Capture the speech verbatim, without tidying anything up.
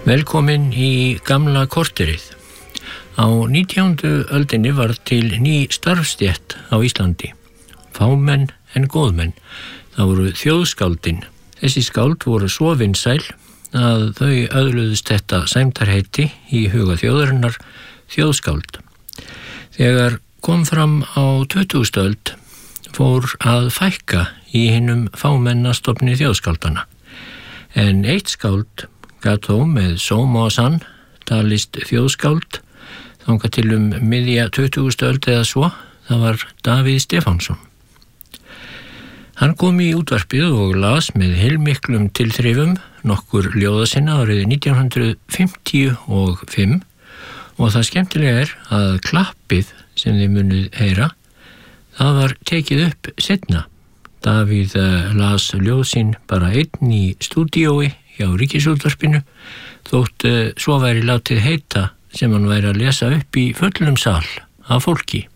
Velkomin í gamla korterið. Á nítjándu öldinni var til ný starfstétt á Íslandi. Fámenn en góðmenn. Það voru þjóðskáldin. Þessi skáld voru svo vinsæl að þau öðluðust þetta sæmdarheiti í huga þjóðarinnar þjóðskáld. Þegar kom fram á tuttugustu öld fór að fækka í hinum fámennastofni þjóðskáldana. En eitt skáld gat þó með sóma og sann talist þjóðskáld þangað til um miðja tuttugustu öld eða svo, það var Davíð Stefánsson. Hann kom í útvarpið og las með heilmiklum tilþrifum nokkur ljóða sinna árið nítján hundruð fimmtíu og fimm og það skemmtilega er að klappið sem þið munuð heyra, það var tekið upp seinna. Davíð las ljóð sín bara einn í stúdíói hjá Ríkisútvarpinu þótt svo væri látið heita sem hann væri að lesa upp í fullum sal af fólki.